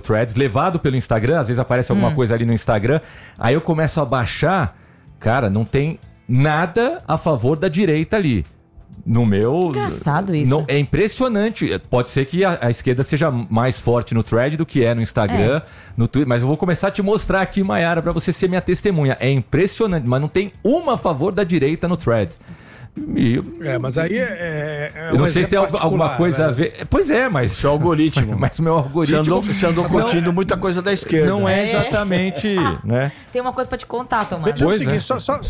Threads, levado pelo Instagram, às vezes aparece alguma coisa ali no Instagram, aí eu começo a baixar, cara, não tem nada a favor da direita ali. No meu... Engraçado isso. Não, é impressionante. Pode ser que a esquerda seja mais forte no Thread do que é no Instagram, no Twitter, mas eu vou começar a te mostrar aqui, Mayara, pra você ser minha testemunha. É impressionante, mas não tem uma a favor da direita no Thread. Mas aí eu não sei se tem alguma coisa a ver. Pois é, mas... Seu algoritmo. Mas o meu algoritmo... Você andou curtindo muita coisa da esquerda. Não é exatamente... né? Tem uma coisa pra te contar, Tomás. Veja o seguinte,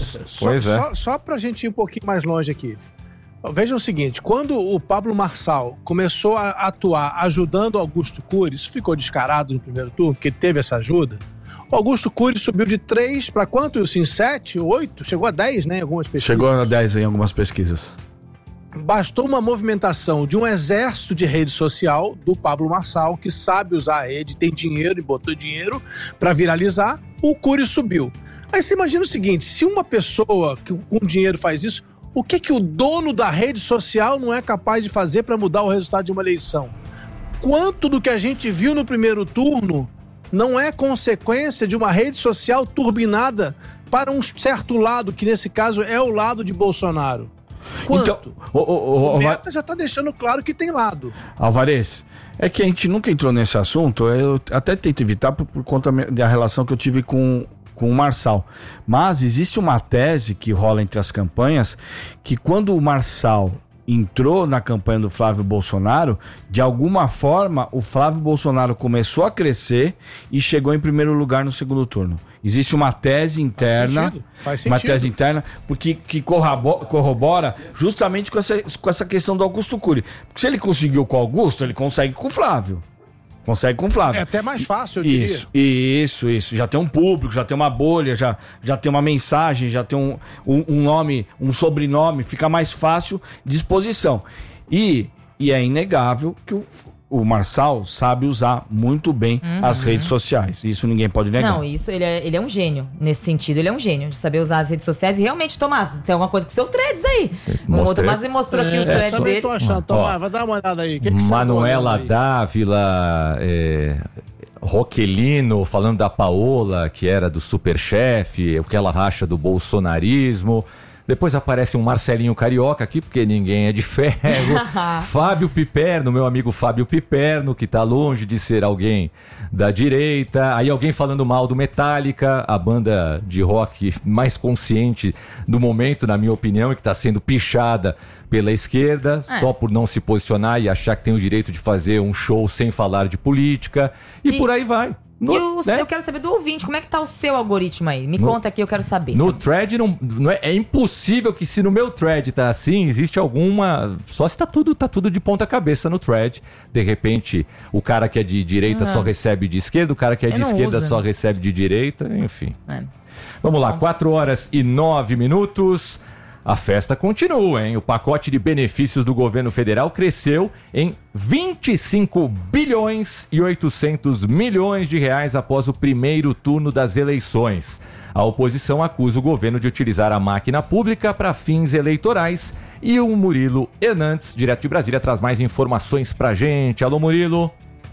só pra gente ir um pouquinho mais longe aqui. Veja o seguinte, quando o Pablo Marçal começou a atuar ajudando Augusto Cury, isso ficou descarado no primeiro turno, porque ele teve essa ajuda, o Augusto Cury subiu de 3 para quanto? Assim, 7, 8? Chegou a 10, né? Em algumas pesquisas. Chegou a 10 em algumas pesquisas. Bastou uma movimentação de um exército de rede social do Pablo Marçal, que sabe usar a rede, tem dinheiro e botou dinheiro para viralizar, o Cury subiu. Aí você imagina o seguinte, se uma pessoa com dinheiro faz isso, o que o dono da rede social não é capaz de fazer para mudar o resultado de uma eleição? Quanto do que a gente viu no primeiro turno não é consequência de uma rede social turbinada para um certo lado, que nesse caso é o lado de Bolsonaro? Quanto? Então, o Meta já está deixando claro que tem lado. Alvarez, é que a gente nunca entrou nesse assunto, eu até tento evitar por conta da relação que eu tive com o Marçal. Mas existe uma tese que rola entre as campanhas, que quando o Marçal entrou na campanha do Flávio Bolsonaro, de alguma forma o Flávio Bolsonaro começou a crescer e chegou em primeiro lugar no segundo turno. Existe uma tese interna, Faz sentido. Uma tese interna porque que corrobora justamente com essa questão do Augusto Cury. Porque se ele conseguiu com o Augusto, ele consegue com o Flávio. É até mais fácil, eu diria. Isso. Já tem um público, já tem uma bolha, já tem uma mensagem, já tem um nome, um sobrenome, fica mais fácil de exposição. E é inegável que o Marçal sabe usar muito bem as redes sociais. Isso ninguém pode negar. Não, isso ele é um gênio. Nesse sentido, ele é um gênio de saber usar as redes sociais. E realmente, Tomás, tem alguma coisa com o seu Threads aí. O Tomás me mostrou aqui os Threads dele. Tô achando. Tomás, vai dar uma olhada aí. Que Manuela Dávila, Roquelino falando da Paola, que era do Superchef, o que ela racha do bolsonarismo. Depois aparece um Marcelinho Carioca aqui, porque ninguém é de ferro. Fábio Piperno, meu amigo Fábio Piperno, que tá longe de ser alguém da direita. Aí alguém falando mal do Metallica, a banda de rock mais consciente do momento, na minha opinião, e que tá sendo pichada pela esquerda, só por não se posicionar e achar que tem o direito de fazer um show sem falar de política. E por aí vai. Eu quero saber do ouvinte, como é que tá o seu algoritmo aí? Me conta aqui, eu quero saber. No Thread, é impossível que se no meu Thread tá assim, existe alguma... Só se tá tudo de ponta cabeça no Thread. De repente, o cara que é de direita só recebe de esquerda, o cara que é de esquerda só recebe de direita, enfim. Vamos lá, 4h09. A festa continua, hein? O pacote de benefícios do governo federal cresceu em 25 bilhões e 800 milhões de reais após o primeiro turno das eleições. A oposição acusa o governo de utilizar a máquina pública para fins eleitorais. E o Murilo Hernandes, direto de Brasília, traz mais informações pra gente. Alô, Murilo.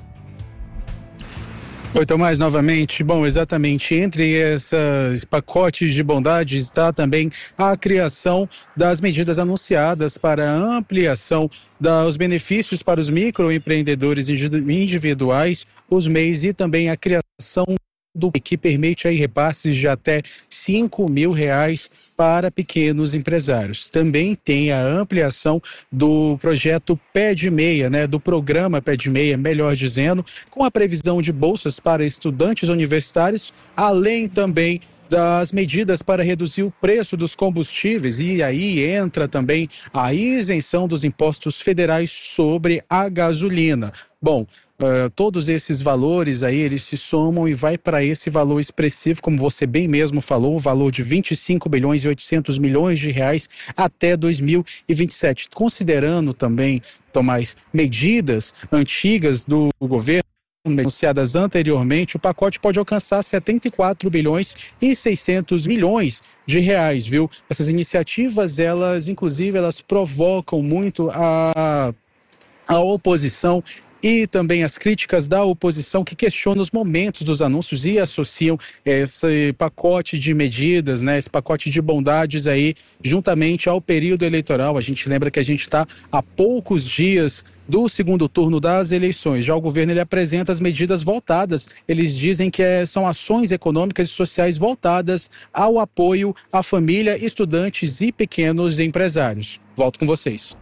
Oi, Tomás, novamente. Bom, exatamente, entre esses pacotes de bondade está também a criação das medidas anunciadas para a ampliação dos benefícios para os microempreendedores individuais, os MEIs, e também a criação do que permite aí repasses de até R$5.000 para pequenos empresários. Também tem a ampliação do projeto Pé de Meia, do programa Pé de Meia, melhor dizendo, com a previsão de bolsas para estudantes universitários, além também das medidas para reduzir o preço dos combustíveis, e aí entra também a isenção dos impostos federais sobre a gasolina. Bom, todos esses valores aí, eles se somam e vai para esse valor expressivo, como você bem mesmo falou, o valor de 25 bilhões e 800 milhões de reais até 2027. Considerando também, Tomás, medidas antigas do governo, anunciadas anteriormente, o pacote pode alcançar 74 bilhões e 600 milhões de reais, viu? Essas iniciativas, elas provocam muito a oposição e também as críticas da oposição que questionam os momentos dos anúncios e associam esse pacote de medidas, né, esse pacote de bondades aí, juntamente ao período eleitoral. A gente lembra que a gente está a poucos dias do segundo turno das eleições. Já o governo ele apresenta as medidas voltadas. Eles dizem que são ações econômicas e sociais voltadas ao apoio à família, estudantes e pequenos empresários. Volto com vocês.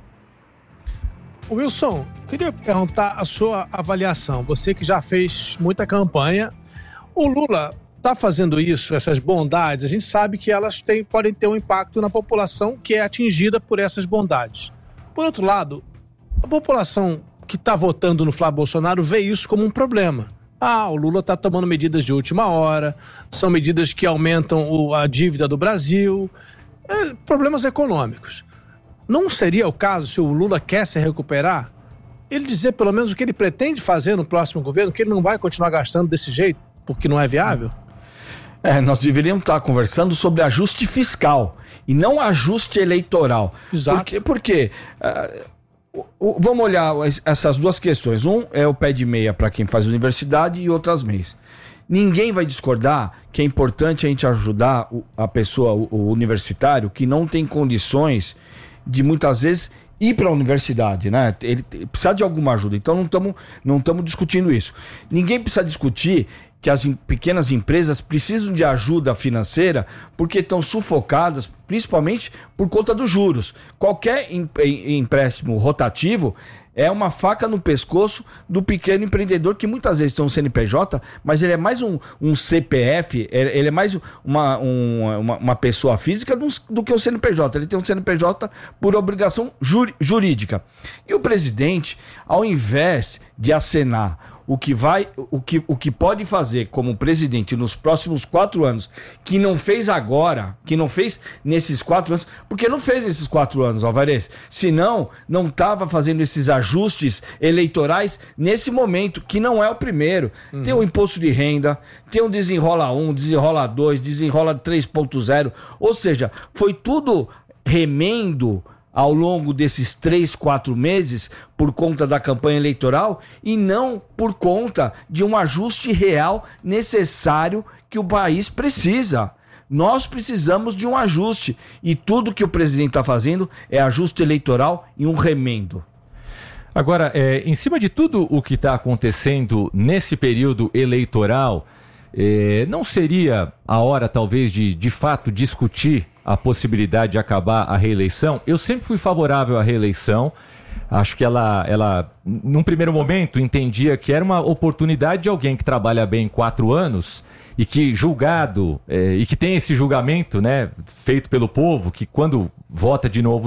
Wilson, queria perguntar a sua avaliação. Você que já fez muita campanha, o Lula está fazendo isso, essas bondades, a gente sabe que elas podem ter um impacto na população que é atingida por essas bondades. Por outro lado, a população que está votando no Flávio Bolsonaro vê isso como um problema. O Lula está tomando medidas de última hora, são medidas que aumentam a dívida do Brasil, problemas econômicos. Não seria o caso, se o Lula quer se recuperar, ele dizer pelo menos o que ele pretende fazer no próximo governo, que ele não vai continuar gastando desse jeito, porque não é viável? Nós deveríamos estar conversando sobre ajuste fiscal e não ajuste eleitoral. Exato. Porque vamos olhar essas duas questões. Um é o pé de meia para quem faz universidade e outras meias. Ninguém vai discordar que é importante a gente ajudar a pessoa, o universitário, que não tem condições de muitas vezes ir para a universidade, né? Ele precisa de alguma ajuda. Então não estamos discutindo isso. Ninguém precisa discutir que as pequenas empresas precisam de ajuda financeira porque estão sufocadas, principalmente por conta dos juros. Qualquer empréstimo rotativo é uma faca no pescoço do pequeno empreendedor, que muitas vezes tem um CNPJ, mas ele é mais um CPF, ele é mais uma pessoa física do que o CNPJ. Ele tem um CNPJ por obrigação jurídica. E o presidente, ao invés de acenar o que pode fazer como presidente nos próximos 4 anos, que não fez agora, que não fez nesses 4 anos, porque não fez nesses 4 anos, Alvarez, senão não estava fazendo esses ajustes eleitorais nesse momento, que não é o primeiro. Tem o imposto de renda, tem o desenrola 1, desenrola 2, desenrola 3.0, ou seja, foi tudo remendo ao longo desses 3, 4 meses por conta da campanha eleitoral e não por conta de um ajuste real necessário que o país precisa. Nós precisamos de um ajuste e tudo que o presidente está fazendo é ajuste eleitoral e um remendo. Agora, em cima de tudo o que está acontecendo nesse período eleitoral, não seria a hora talvez de fato discutir a possibilidade de acabar a reeleição? Eu sempre fui favorável à reeleição. Acho que ela num primeiro momento, entendia que era uma oportunidade de alguém que trabalha bem 4 anos e que julgado, e que tem esse julgamento, né, feito pelo povo, que quando vota de novo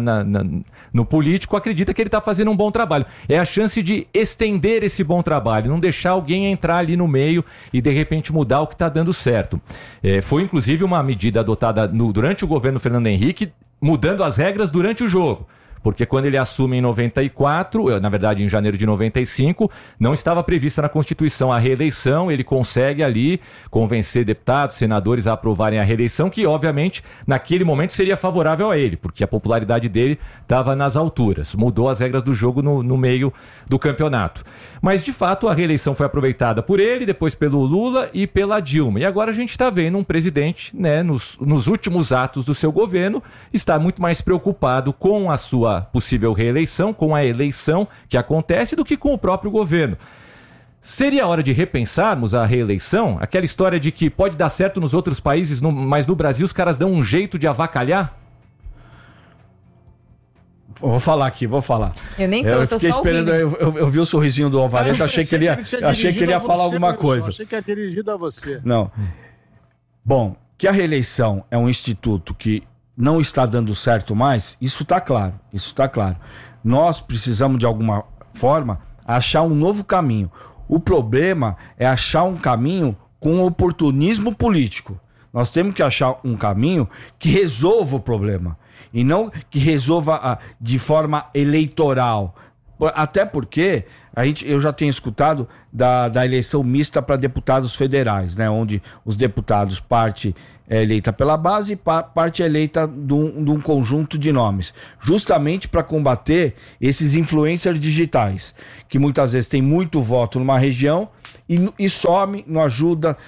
no político, acredita que ele está fazendo um bom trabalho. É a chance de estender esse bom trabalho, não deixar alguém entrar ali no meio e de repente mudar o que está dando certo. Foi inclusive uma medida adotada durante o governo Fernando Henrique, mudando as regras durante o jogo. Porque quando ele assume em 94, na verdade em janeiro de 95, não estava prevista na Constituição a reeleição. Ele consegue ali convencer deputados, senadores a aprovarem a reeleição, que obviamente naquele momento seria favorável a ele, porque a popularidade dele estava nas alturas. Mudou as regras do jogo no meio do campeonato. Mas de fato a reeleição foi aproveitada por ele, depois pelo Lula e pela Dilma. E agora a gente está vendo um presidente, né, nos últimos atos do seu governo, está muito mais preocupado com a sua possível reeleição, com a eleição que acontece, do que com o próprio governo. Seria hora de repensarmos a reeleição? Aquela história de que pode dar certo nos outros países, mas no Brasil os caras dão um jeito de avacalhar? Vou falar. Eu nem tô, eu fiquei só esperando, eu vi o sorrisinho do Alvarez, achei que ele ia falar alguma coisa. Achei que era dirigido a você. Não. Bom, que a reeleição é um instituto que não está dando certo mais, isso está claro. Nós precisamos, de alguma forma, achar um novo caminho. O problema é achar um caminho com oportunismo político. Nós temos que achar um caminho que resolva o problema. E não que resolva de forma eleitoral. Até porque eu já tenho escutado da eleição mista para deputados federais, né? Onde os deputados, parte é eleita pela base e parte é eleita de um conjunto de nomes. Justamente para combater esses influencers digitais, que muitas vezes tem muito voto numa região e some, não ajuda,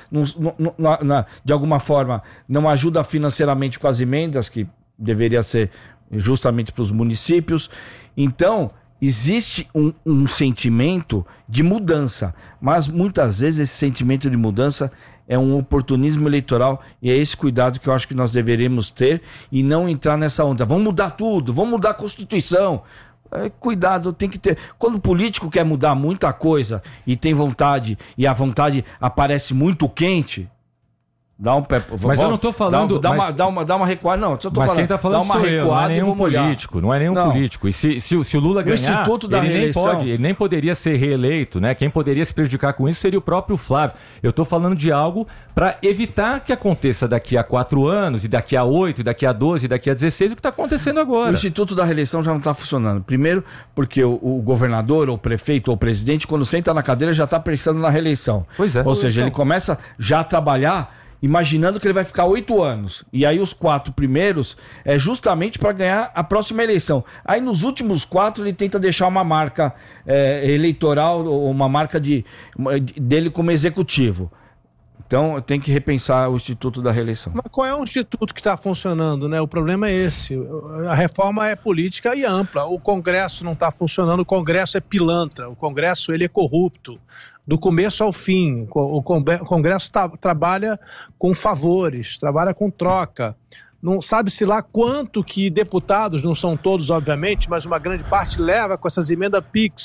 de alguma forma, não ajuda financeiramente com as emendas, que deveria ser justamente para os municípios. Então, existe um sentimento de mudança, mas muitas vezes esse sentimento de mudança é um oportunismo eleitoral, e é esse cuidado que eu acho que nós deveríamos ter e não entrar nessa onda. Vamos mudar tudo, vamos mudar a Constituição. Cuidado, tem que ter. Quando o político quer mudar muita coisa e tem vontade, e a vontade aparece muito quente, dá um pé. Mas eu não tô falando. Dá uma recuada. Não, só tô mas falando. Quem tá falando dá uma sou eu, não é nenhum político. Não é nenhum político. E se o Lula ganhar, Instituto da Reeleição, ele nem poderia ser reeleito, né? Quem poderia se prejudicar com isso seria o próprio Flávio. Eu tô falando de algo para evitar que aconteça daqui a 4 anos, e daqui a 8, e daqui a 12, e daqui a 16, o que tá acontecendo agora. O Instituto da Reeleição já não tá funcionando. Primeiro, porque o governador, ou o prefeito, ou o presidente, quando senta na cadeira, já tá pensando na reeleição. Pois é. Ou seja, ele começa já a trabalhar imaginando que ele vai ficar 8 anos. E aí os 4 primeiros é justamente para ganhar a próxima eleição. Aí nos últimos 4 ele tenta deixar uma marca eleitoral, uma marca dele como executivo. Então tem que repensar o Instituto da Reeleição. Mas qual é o instituto que está funcionando, né? O problema é esse. A reforma é política e ampla. O Congresso não está funcionando, o Congresso é pilantra, o Congresso ele é corrupto, do começo ao fim. O Congresso trabalha com favores, trabalha com troca. Não sabe-se lá quanto que deputados, não são todos obviamente, mas uma grande parte leva com essas emendas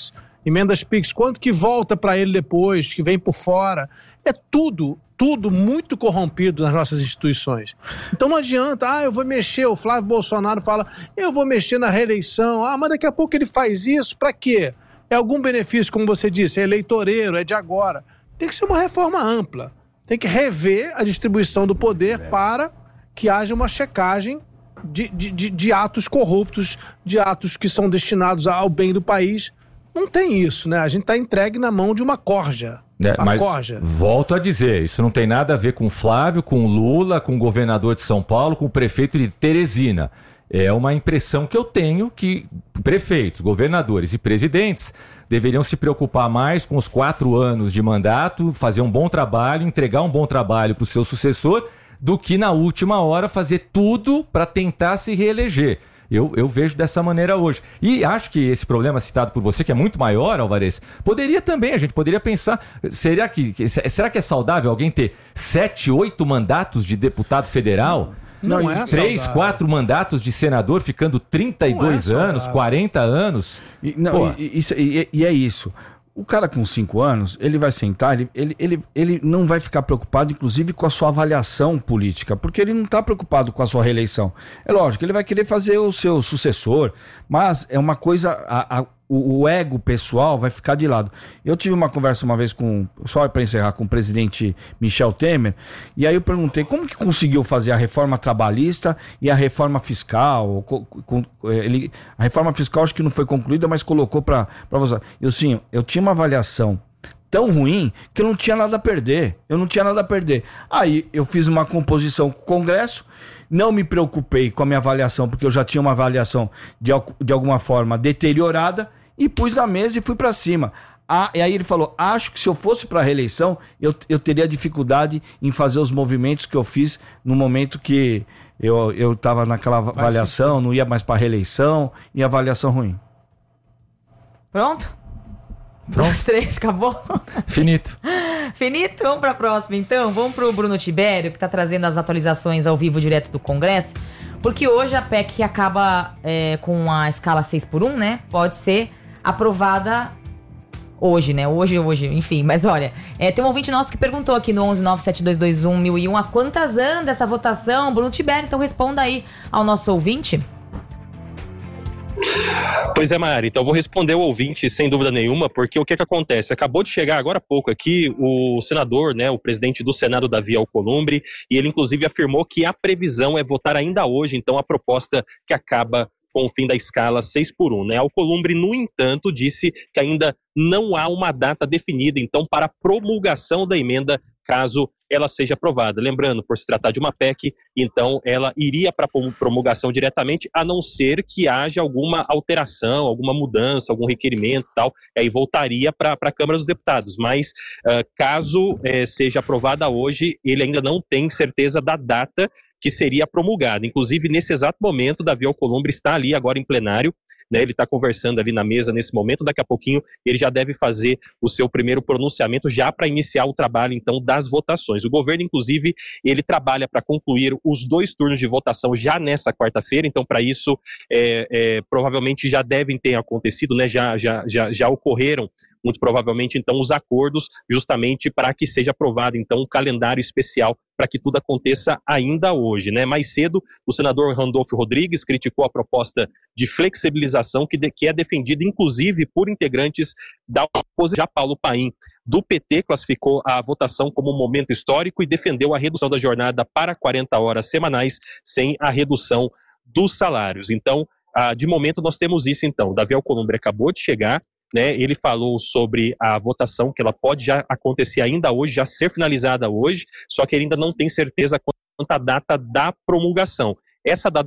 PIX, quanto que volta para ele depois, que vem por fora. É tudo muito corrompido nas nossas instituições. Então não adianta, eu vou mexer, o Flávio Bolsonaro fala, eu vou mexer na reeleição, mas daqui a pouco ele faz isso, para quê? É algum benefício, como você disse, é eleitoreiro, é de agora. Tem que ser uma reforma ampla, tem que rever a distribuição do poder para que haja uma checagem de atos corruptos, de atos que são destinados ao bem do país. Não tem isso, né? A gente está entregue na mão de uma corja. Mas volto a dizer, isso não tem nada a ver com Flávio, com Lula, com o governador de São Paulo, com o prefeito de Teresina. É uma impressão que eu tenho que prefeitos, governadores e presidentes deveriam se preocupar mais com os 4 anos de mandato, fazer um bom trabalho, entregar um bom trabalho para o seu sucessor, do que na última hora fazer tudo para tentar se reeleger. Eu vejo dessa maneira hoje. E acho que esse problema citado por você, que é muito maior, Alvarez, poderia também, a gente poderia pensar, será que é saudável alguém ter 7, 8 mandatos de deputado federal? Não é 3, saudável. 4 mandatos de senador ficando 32 anos, 40 anos? E é isso. O cara com 5 anos, ele vai sentar, ele não vai ficar preocupado, inclusive, com a sua avaliação política, porque ele não está preocupado com a sua reeleição. É lógico, ele vai querer fazer o seu sucessor, mas é uma coisa, o ego pessoal vai ficar de lado. Eu tive uma conversa uma vez só para encerrar, com o presidente Michel Temer, e aí eu perguntei como que conseguiu fazer a reforma trabalhista e a reforma fiscal. A reforma fiscal acho que não foi concluída, mas colocou para você. Eu tinha uma avaliação tão ruim que eu não tinha nada a perder. Aí eu fiz uma composição com o Congresso, não me preocupei com a minha avaliação, porque eu já tinha uma avaliação de alguma forma deteriorada, e pus na mesa e fui para cima. E aí ele falou, acho que se eu fosse para a reeleição, eu teria dificuldade em fazer os movimentos que eu fiz no momento que eu estava naquela avaliação, não ia mais para a reeleição, e avaliação ruim. Pronto? 2, 3, acabou? Finito. Vamos para a próxima, então. Vamos para o Bruno Tibério, que está trazendo as atualizações ao vivo direto do Congresso. Porque hoje a PEC que acaba com a escala 6x1, né? Pode ser aprovada hoje, né? Hoje, enfim. Mas olha, tem um ouvinte nosso que perguntou aqui no 11972211001 a quantas anda essa votação. Bruno Tibério, então responda aí ao nosso ouvinte. Pois é, Mari, então eu vou responder o ouvinte sem dúvida nenhuma, porque o que acontece? Acabou de chegar agora há pouco aqui o senador, né, o presidente do Senado, Davi Alcolumbre, e ele inclusive afirmou que a previsão é votar ainda hoje, então, a proposta que acaba com o fim da escala 6x1, né? Alcolumbre, no entanto, disse que ainda não há uma data definida, então, para a promulgação da emenda, caso ela seja aprovada. Lembrando, por se tratar de uma PEC, então ela iria para promulgação diretamente, a não ser que haja alguma alteração, alguma mudança, algum requerimento e tal, aí voltaria para a Câmara dos Deputados. Mas caso seja aprovada hoje, ele ainda não tem certeza da data que seria promulgada. Inclusive, nesse exato momento, Davi Alcolumbre está ali agora em plenário, né? Ele está conversando ali na mesa nesse momento, daqui a pouquinho ele já deve fazer o seu primeiro pronunciamento já para iniciar o trabalho, então, das votações. O governo, inclusive, ele trabalha para concluir os 2 turnos de votação já nessa quarta-feira, então, para isso, provavelmente já devem ter acontecido, né? Já ocorreram, muito provavelmente, então, os acordos justamente para que seja aprovado, então, um calendário especial para que tudo aconteça ainda hoje, né? Mais cedo, o senador Randolfo Rodrigues criticou a proposta de flexibilização que é defendida, inclusive, por integrantes da oposição. Já Paulo Paim, do PT, classificou a votação como um momento histórico e defendeu a redução da jornada para 40 horas semanais, sem a redução dos salários. Então, de momento, nós temos isso, então. Davi Alcolumbre acabou de chegar, né? Ele falou sobre a votação, que ela pode já acontecer ainda hoje, já ser finalizada hoje, só que ele ainda não tem certeza quanto à data da promulgação. Essa data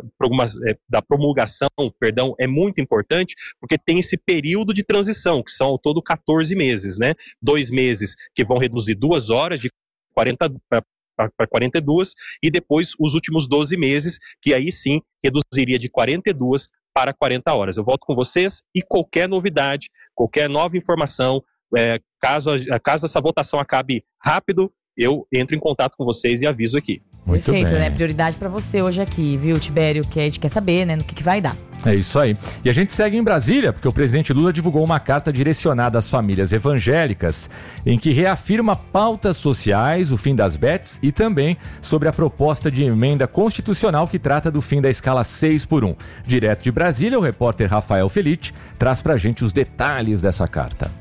da promulgação, é muito importante, porque tem esse período de transição, que são ao todo 14 meses, né? 2 meses que vão reduzir 2 horas de 40 para 42, e depois os últimos 12 meses, que aí sim reduziria de 42 para 40 horas. Eu volto com vocês e qualquer novidade, qualquer nova informação, caso essa votação acabe rápido, eu entro em contato com vocês e aviso aqui. Muito Perfeito, bem. né? Prioridade pra você hoje aqui, viu, Tibério? Que a gente quer saber, né, no que vai dar. É isso aí. E a gente segue em Brasília, porque o presidente Lula divulgou uma carta direcionada às famílias evangélicas, em que reafirma pautas sociais, o fim das bets e também sobre a proposta de emenda constitucional que trata do fim da escala 6x1. Direto de Brasília, o repórter Rafael Felite traz pra gente os detalhes dessa carta.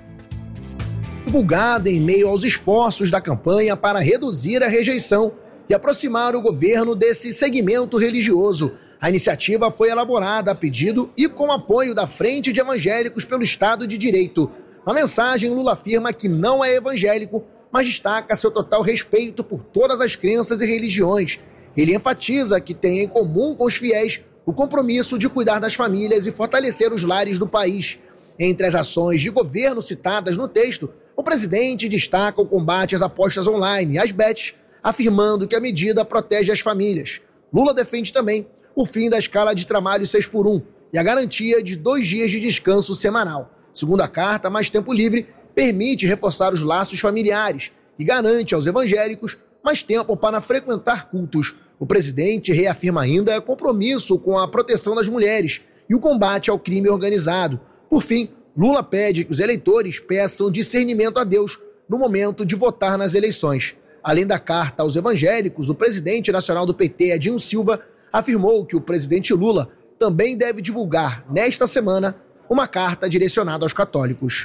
Divulgada em meio aos esforços da campanha para reduzir a rejeição e aproximar o governo desse segmento religioso. A iniciativa foi elaborada a pedido e com apoio da Frente de Evangélicos pelo Estado de Direito. Na mensagem, Lula afirma que não é evangélico, mas destaca seu total respeito por todas as crenças e religiões. Ele enfatiza que tem em comum com os fiéis o compromisso de cuidar das famílias e fortalecer os lares do país. Entre as ações de governo citadas no texto, o presidente destaca o combate às apostas online e às bets, afirmando que a medida protege as famílias. Lula defende também o fim da escala de trabalho 6x1 e a garantia de 2 dias de descanso semanal. Segundo a carta, mais tempo livre permite reforçar os laços familiares e garante aos evangélicos mais tempo para frequentar cultos. O presidente reafirma ainda compromisso com a proteção das mulheres e o combate ao crime organizado. Por fim, Lula pede que os eleitores peçam discernimento a Deus no momento de votar nas eleições. Além da carta aos evangélicos, o presidente nacional do PT, Edinho Silva, afirmou que o presidente Lula também deve divulgar, nesta semana, uma carta direcionada aos católicos.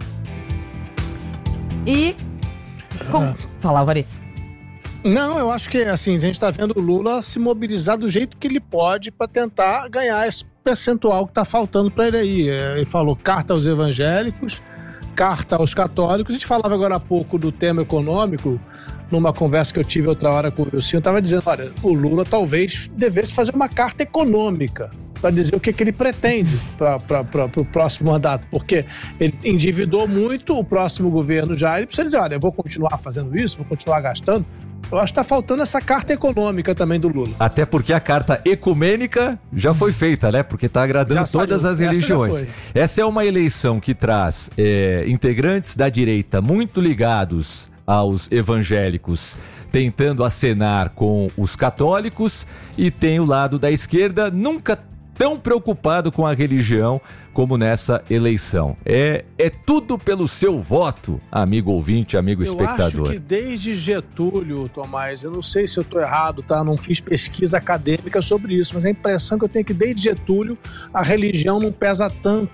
E... Fala, Alvarez. Não, eu acho que assim, a gente está vendo o Lula se mobilizar do jeito que ele pode para tentar ganhar esse percentual que está faltando para ele aí. Ele falou carta aos evangélicos, carta aos católicos. A gente falava agora há pouco do tema econômico, numa conversa que eu tive outra hora com o Wilson, eu estava dizendo, olha, o Lula talvez devesse fazer uma carta econômica para dizer o que ele pretende para o próximo mandato, porque ele endividou muito o próximo governo já, ele precisa dizer, olha, eu vou continuar fazendo isso, vou continuar gastando. Eu acho que está faltando essa carta econômica também do Lula. Até porque a carta ecumênica já foi feita, né? Porque está agradando todas as religiões. Essa é uma eleição que traz integrantes da direita muito ligados aos evangélicos, tentando acenar com os católicos, e tem o lado da esquerda nunca tão preocupado com a religião como nessa eleição. É tudo pelo seu voto, amigo ouvinte, amigo espectador. Eu acho que desde Getúlio, Tomás, eu não sei se eu estou errado, tá? Não fiz pesquisa acadêmica sobre isso, mas a impressão que eu tenho é que desde Getúlio a religião não pesa tanto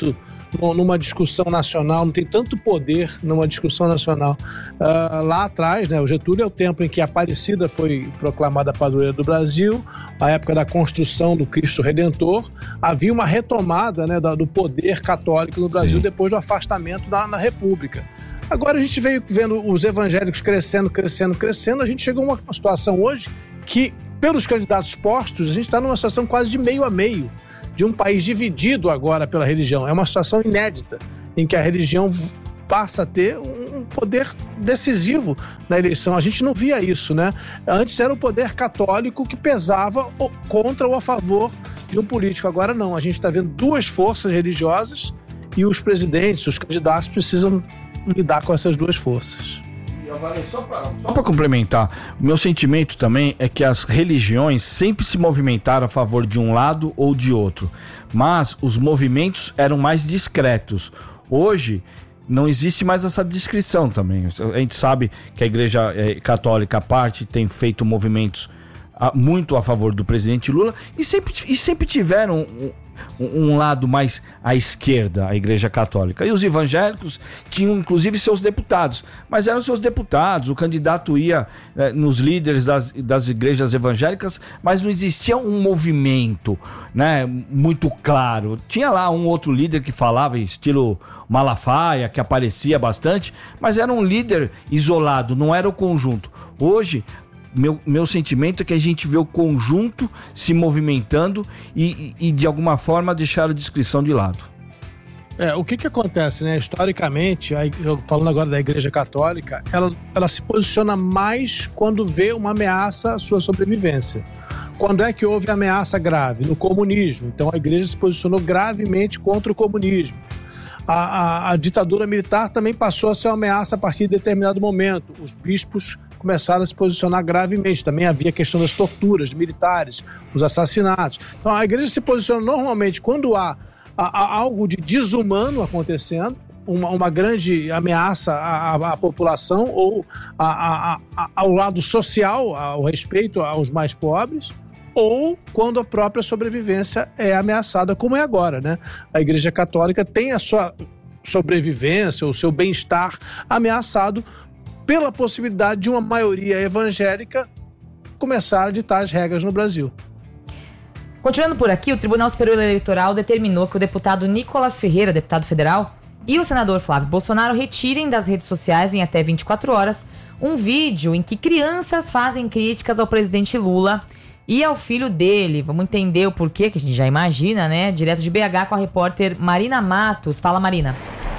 numa discussão nacional, não tem tanto poder numa discussão nacional. Lá atrás, né, o Getúlio é o tempo em que a Aparecida foi proclamada padroeira do Brasil, a época da construção do Cristo Redentor, havia uma retomada, né, do poder católico no Brasil. Sim. Depois do afastamento na República. Agora a gente veio vendo os evangélicos crescendo, a gente chegou a uma situação hoje que, pelos candidatos postos, a gente está numa situação quase de meio a meio, de um país dividido agora pela religião. É uma situação inédita, em que a religião passa a ter um poder decisivo na eleição. A gente não via isso, né? Antes era o poder católico que pesava contra ou a favor de um político. Agora não, a gente está vendo duas forças religiosas e os presidentes, os candidatos precisam lidar com essas duas forças. Só para complementar, o meu sentimento também é que as religiões sempre se movimentaram a favor de um lado ou de outro, mas os movimentos eram mais discretos. Hoje não existe mais essa descrição também. A gente sabe que a Igreja Católica à parte tem feito movimentos muito a favor do presidente Lula e sempre tiveram um lado mais à esquerda, a Igreja Católica. E os evangélicos tinham inclusive seus deputados, mas eram seus deputados, o candidato ia nos líderes das igrejas evangélicas, mas não existia um movimento, né, muito claro. Tinha lá um outro líder que falava estilo Malafaia, que aparecia bastante, mas era um líder isolado, não era o conjunto. Hoje, meu sentimento é que a gente vê o conjunto se movimentando e de alguma forma deixar a descrição de lado. O que acontece, né? Historicamente, falando agora da Igreja Católica, ela se posiciona mais quando vê uma ameaça à sua sobrevivência. Quando é que houve ameaça grave? No comunismo. Então a Igreja se posicionou gravemente contra o comunismo. A ditadura militar também passou a ser uma ameaça a partir de determinado momento. Os bispos começaram a se posicionar gravemente. Também havia a questão das torturas de militares, os assassinatos. Então a igreja se posiciona normalmente quando há algo de desumano acontecendo, uma grande ameaça à população ou ao lado social, ao respeito aos mais pobres, ou quando a própria sobrevivência é ameaçada, como é agora, né? A Igreja Católica tem a sua sobrevivência, o seu bem-estar ameaçado pela possibilidade de uma maioria evangélica começar a ditar as regras no Brasil. Continuando por aqui, o Tribunal Superior Eleitoral determinou que o deputado Nicolas Ferreira, deputado federal, e o senador Flávio Bolsonaro retirem das redes sociais em até 24 horas um vídeo em que crianças fazem críticas ao presidente Lula e ao filho dele. Vamos entender o porquê, que a gente já imagina, né? Direto de BH com a repórter Marina Matos. Fala, Marina.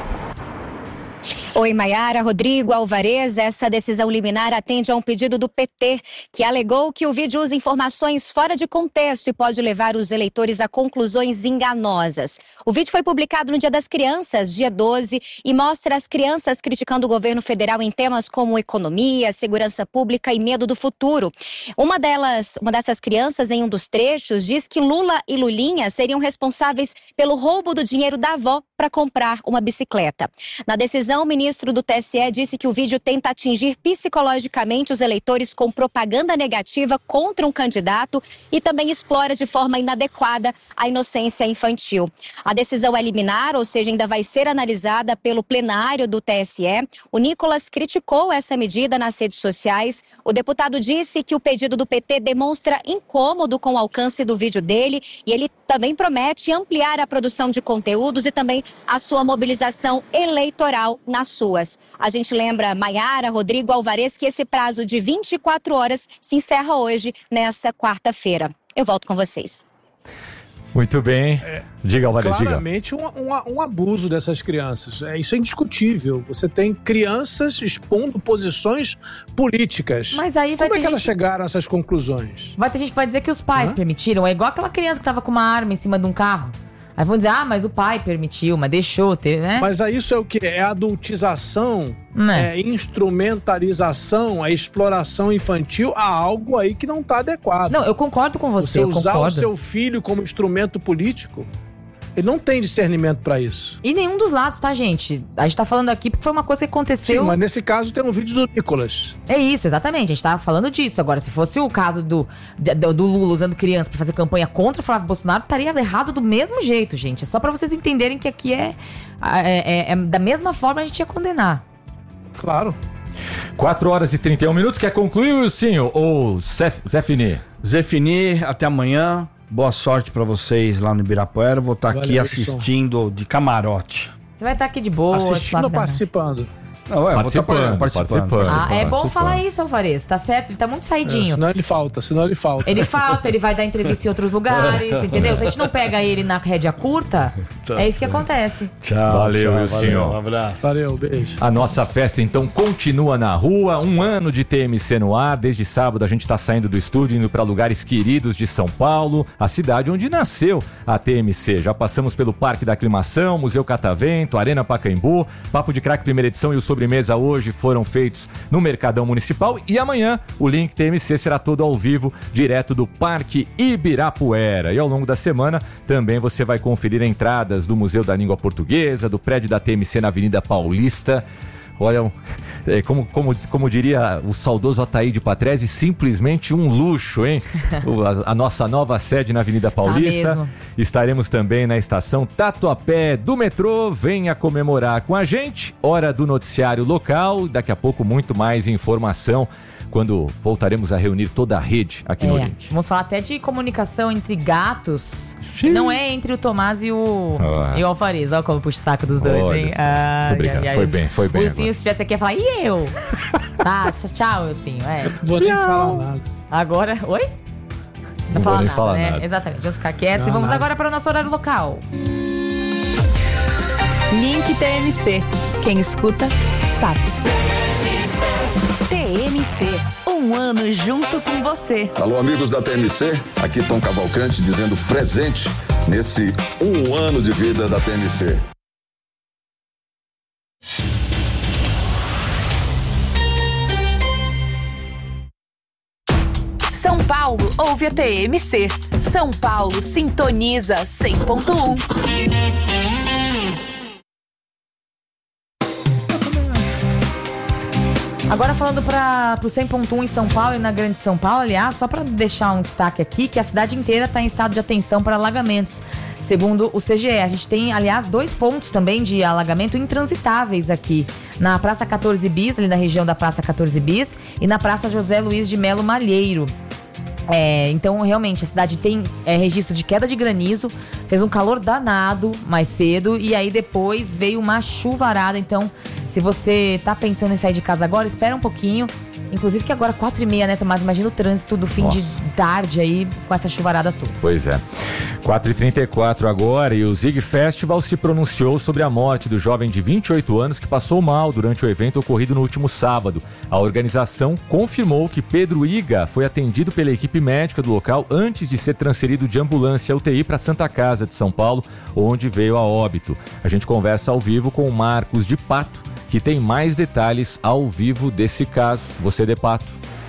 Oi, Maiara, Rodrigo, Alvarez. Essa decisão liminar atende a um pedido do PT, que alegou que o vídeo usa informações fora de contexto e pode levar os eleitores a conclusões enganosas. O vídeo foi publicado no Dia das Crianças, dia 12, e mostra as crianças criticando o governo federal em temas como economia, segurança pública e medo do futuro. Uma dessas crianças, em um dos trechos, diz que Lula e Lulinha seriam responsáveis pelo roubo do dinheiro da avó para comprar uma bicicleta. Na decisão, o ministro do TSE disse que o vídeo tenta atingir psicologicamente os eleitores com propaganda negativa contra um candidato e também explora de forma inadequada a inocência infantil. A decisão é liminar, ou seja, ainda vai ser analisada pelo plenário do TSE. O Nicolas criticou essa medida nas redes sociais. O deputado disse que o pedido do PT demonstra incômodo com o alcance do vídeo dele e ele também promete ampliar a produção de conteúdos e também a sua mobilização eleitoral nas ruas. A gente lembra, Maiara, Rodrigo, Alvarez, que esse prazo de 24 horas se encerra hoje, nessa quarta-feira. Eu volto com vocês. Muito bem. Diga, Alvarez, diga. Claramente um abuso dessas crianças. Isso é indiscutível. Você tem crianças expondo posições políticas. Mas aí vai Como é que elas gente... chegaram a essas conclusões? Vai ter gente que vai dizer que os pais permitiram. É igual aquela criança que tava com uma arma em cima de um carro. Aí vão dizer, mas o pai permitiu, mas deixou ter, né? Mas aí isso é o quê? É adultização, é instrumentalização, é exploração infantil a algo aí que não está adequado. Não, eu concordo com você. Você usar o seu filho como instrumento político, Ele não tem discernimento pra isso. E nenhum dos lados, tá, gente? A gente tá falando aqui porque foi uma coisa que aconteceu... Sim, mas nesse caso tem um vídeo do Nicolas. É isso, exatamente. A gente tava falando disso. Agora, se fosse o caso do Lula usando criança pra fazer campanha contra o Flávio Bolsonaro, estaria errado do mesmo jeito, gente. É só pra vocês entenderem que aqui é da mesma forma a gente ia condenar. Claro. 4h31. Quer concluir, Wilsinho? Ou Zé Fini? Zé Fini, até amanhã. Boa sorte pra vocês lá no Ibirapuera. Vou estar aqui assistindo de camarote. Você vai estar aqui de boa. Assistindo ou participando? Não, vou estar participando. É bom falar isso, Alvarez, tá certo? Ele tá muito saidinho. Senão ele falta. Ele vai dar entrevista em outros lugares, entendeu? Se a gente não pega ele na rédea curta, é isso que acontece. Tchau. Valeu, Wilsinho. Um abraço. Valeu, beijo. A nossa festa, então, continua na rua. 1 ano de TMC no ar. Desde sábado a gente tá saindo do estúdio, indo para lugares queridos de São Paulo, a cidade onde nasceu a TMC. Já passamos pelo Parque da Aclimação, Museu Catavento, Arena Pacaembu, Papo de Craque primeira edição e o sobremesa hoje foram feitos no Mercadão Municipal e amanhã o Link TMC será todo ao vivo, direto do Parque Ibirapuera. E ao longo da semana também você vai conferir entradas do Museu da Língua Portuguesa, do prédio da TMC na Avenida Paulista. Olha, como diria o saudoso Ataíde Patrese, simplesmente um luxo, hein? A nossa nova sede na Avenida Paulista. Tá. Estaremos também na estação Tatuapé do metrô. Venha comemorar com a gente. Hora do noticiário local. Daqui a pouco muito mais informação quando voltaremos a reunir toda a rede aqui no Link. Vamos falar até de comunicação entre gatos. Não é entre o Tomás e o Alvarez. Olha como puxa o saco dos dois, hein? Muito obrigado. Foi bem. O Wilsinho, se tivesse aqui, ia falar, e eu? Tá, tchau, Wilsinho. Vou nem falar nada. Agora, oi? Não vou nem falar nada. Exatamente, vamos ficar quietos e vamos agora para o nosso horário local. Link TMC. Quem escuta, sabe. TMC, 1 ano junto com você. Alô, amigos da TMC, aqui Tom Cavalcante dizendo presente nesse 1 ano de vida da TMC. São Paulo ouve a TMC. São Paulo sintoniza 100.1. Agora falando pro 100.1 em São Paulo e na Grande São Paulo, aliás, só para deixar um destaque aqui, que a cidade inteira está em estado de atenção para alagamentos. Segundo o CGE, a gente tem, aliás, 2 pontos também de alagamento intransitáveis aqui. Na Praça 14 Bis, ali na região da Praça 14 Bis, e na Praça José Luiz de Melo Malheiro. Então, realmente, a cidade tem registro de queda de granizo, fez um calor danado mais cedo, e aí depois veio uma chuvarada. Então, se você tá pensando em sair de casa agora, espera um pouquinho. Inclusive que agora 4h30, né, Tomás? Imagina o trânsito do fim de tarde aí com essa chuvarada toda. Pois é. 4h34 agora, e o Zig Festival se pronunciou sobre a morte do jovem de 28 anos que passou mal durante o evento ocorrido no último sábado. A organização confirmou que Pedro Iga foi atendido pela equipe médica do local antes de ser transferido de ambulância UTI para Santa Casa de São Paulo, onde veio a óbito. A gente conversa ao vivo com o Marcos de Pato, que tem mais detalhes ao vivo desse caso. Você, de Pato.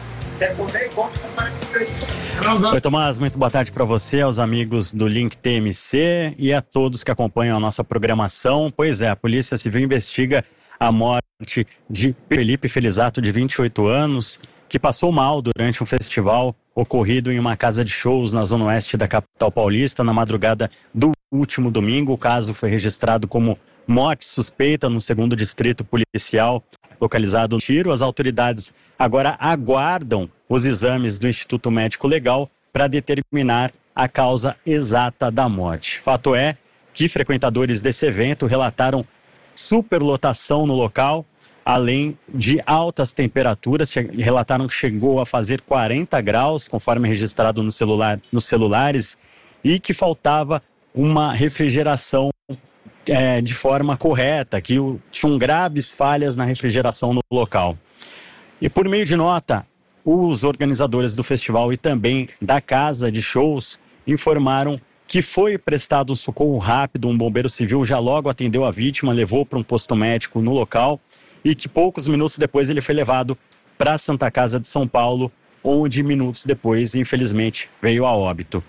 Oi, Tomás, muito boa tarde para você, aos amigos do Link TMC e a todos que acompanham a nossa programação. Pois é, a Polícia Civil investiga a morte de Felipe Felizato, de 28 anos, que passou mal durante um festival ocorrido em uma casa de shows na zona oeste da capital paulista na madrugada do último domingo. O caso foi registrado como morte suspeita no 2º Distrito Policial, localizado no Tiro. As autoridades agora aguardam os exames do Instituto Médico Legal para determinar a causa exata da morte. Fato é que frequentadores desse evento relataram superlotação no local, além de altas temperaturas. Relataram que chegou a fazer 40 graus, conforme registrado nos celulares, e que faltava uma refrigeração de forma correta, que tinham graves falhas na refrigeração no local. E por meio de nota, os organizadores do festival e também da casa de shows informaram que foi prestado um socorro rápido. Um bombeiro civil já logo atendeu a vítima, levou para um posto médico no local e que poucos minutos depois ele foi levado para a Santa Casa de São Paulo, onde minutos depois, infelizmente, veio a óbito.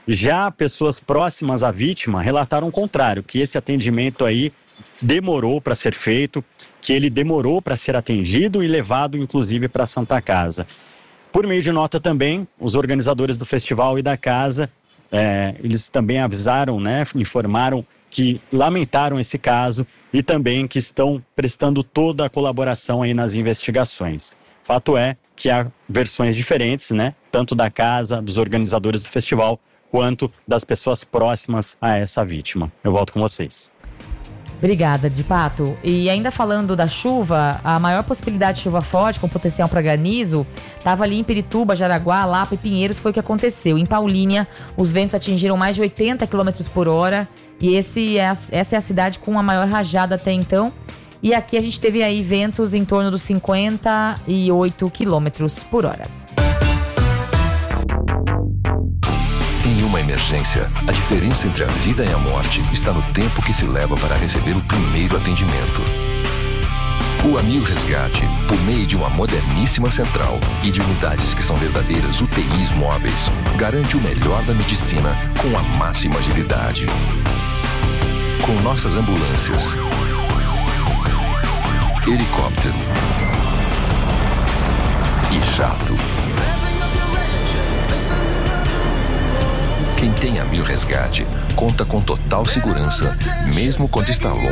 Já pessoas próximas à vítima relataram o contrário, que esse atendimento aí demorou para ser feito, que ele demorou para ser atendido e levado, inclusive, para a Santa Casa. Por meio de nota também, os organizadores do festival e da casa, eles também avisaram, né, informaram que lamentaram esse caso e também que estão prestando toda a colaboração aí nas investigações. Fato é que há versões diferentes, né, tanto da casa, dos organizadores do festival, quanto das pessoas próximas a essa vítima. Eu volto com vocês. Obrigada, de Pato. E ainda falando da chuva, a maior possibilidade de chuva forte com potencial para granizo estava ali em Pirituba, Jaraguá, Lapa e Pinheiros, foi o que aconteceu. Em Paulínia, os ventos atingiram mais de 80 km por hora e essa é a cidade com a maior rajada até então. E aqui a gente teve aí ventos em torno dos 58 km por hora. Em uma emergência, a diferença entre a vida e a morte está no tempo que se leva para receber o primeiro atendimento. O Amil Resgate, por meio de uma moderníssima central e de unidades que são verdadeiras UTIs móveis, garante o melhor da medicina com a máxima agilidade. Com nossas ambulâncias, helicóptero e jato. Quem tem Amil Resgate conta com total segurança, mesmo quando está longe